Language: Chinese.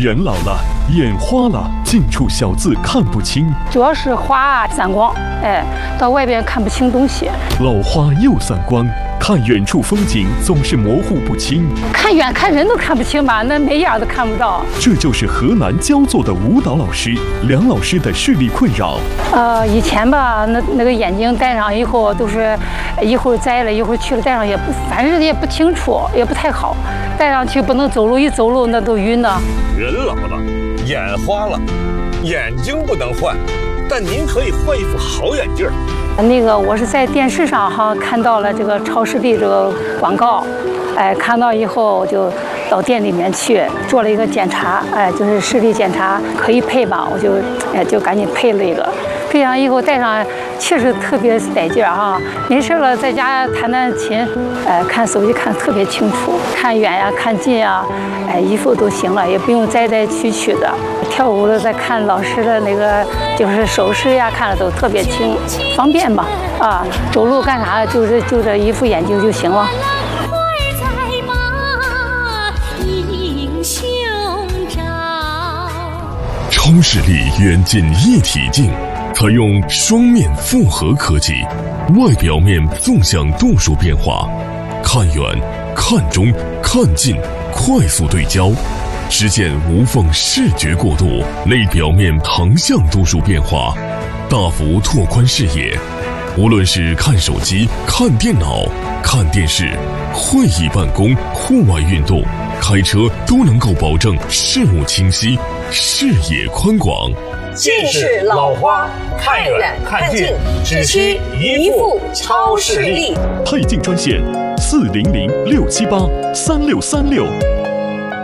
人老了，眼花了，近处小字看不清， 主要是花散光，到外边看不清东西。 老花又散光，看远处风景总是模糊不清， 看远看人都看不清吧，那眉眼都看不到。 这就是河南焦作的舞蹈老师梁老师的视力困扰。 以前吧，那个眼镜戴上以后都是一会儿摘了，一会儿去了，戴上也不，反正也不清楚，也不太好。戴上去不能走路，一走路那都晕呢。 人老了，眼花了，眼睛不能换，但您可以换一副好眼镜。 那个我是在电视上看到了这个超视力这个广告，看到以后我就到店里面去做了一个检查，就是视力检查可以配嘛，我就赶紧配了一个。配上以后戴上确实特别带劲没事了在家弹弹琴，看手机看特别清楚，看远呀看近呀，衣服都行了，也不用摘摘取取的。跳舞的在看老师的那个就是手势呀，看了都特别清，方便吧走路干啥就这一副眼镜就行了。 超视力远近一体镜，采用双面复合科技，外表面纵向度数变化，看远、看中、看近，快速对焦，实现无缝视觉过渡；内表面横向度数变化，大幅拓宽视野。无论是看手机、看电脑、看电视、会议办公、户外运动、开车，都能够保证视物清晰，视野宽广。 近视老花，看远看近，只需一副超视力。 配镜专线：400-678-3636。